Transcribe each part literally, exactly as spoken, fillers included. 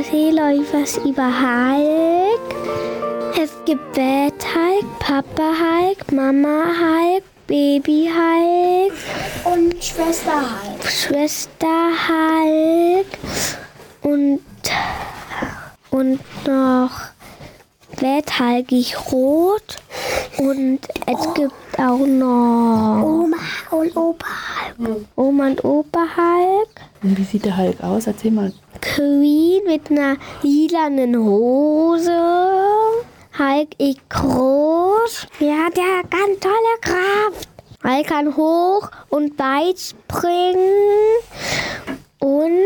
erzähle euch was über Hulk. Es gibt Dad-Hulk, Papa-Hulk, Mama-Hulk, Baby-Hulk und Schwester-Hulk. Schwester-Hulk und, und noch Dad-Hulkig rot. Und es oh. gibt auch noch Oma und Opa Hulk. Oma und Opa Hulk. Und wie sieht der Hulk aus? Erzähl mal. Queen mit einer lilanen Hose. Hulk ist groß. Ja, der hat ganz tolle Kraft. Hulk kann hoch und weit springen. Und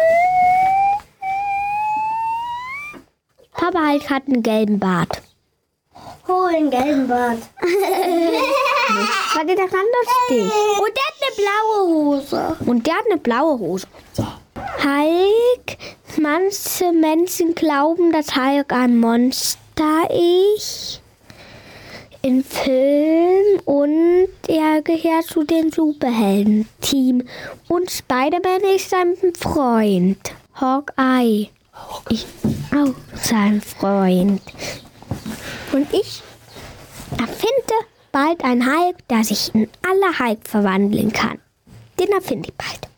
Papa Hulk hat einen gelben Bart. Oh, einen gelben Bart. War der ganz lustig. Und der hat eine blaue Hose. Und der hat eine blaue Hose. So. Hulk, manche Menschen glauben, dass Hulk ein Monster ist. Im Film. Und er gehört zu dem Superhelden-Team. Und Spider-Man ist sein Freund. Hawkeye ist auch sein Freund. Und ich erfinde bald einen Hulk, der sich in alle Hulk verwandeln kann. Den erfinde ich bald.